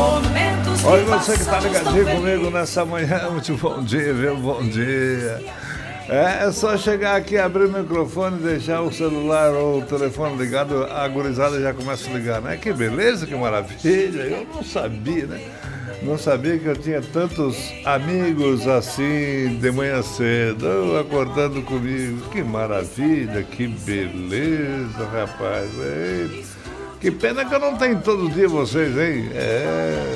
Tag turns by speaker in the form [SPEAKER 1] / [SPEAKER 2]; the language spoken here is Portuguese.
[SPEAKER 1] Olha você que está ligadinho comigo nessa manhã, muito bom dia, viu? Bom dia. É só chegar aqui, abrir o microfone, deixar o celular ou o telefone ligado, a gurizada já começa a ligar, né? Que beleza, que maravilha. Eu não sabia, né? Não sabia que eu tinha tantos amigos assim de manhã cedo, acordando comigo. Que maravilha, que beleza, rapaz. Eita. Que pena que eu não tenho todo dia vocês, hein?